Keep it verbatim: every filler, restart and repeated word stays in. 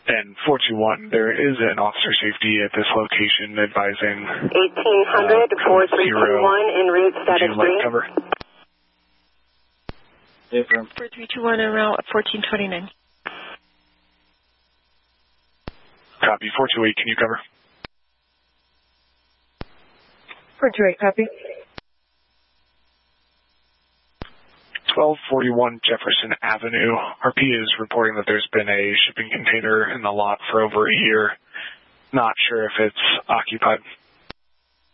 And four two one, there is an officer safety at this location advising eighteen hundred, uh, four three two one en route status green. Cover. four three two one en route fourteen twenty-nine. Copy. four two eight, can you cover? four two eight, copy. twelve forty-one Jefferson Avenue. R P is reporting that there's been a shipping container in the lot for over a year. Not sure if it's occupied.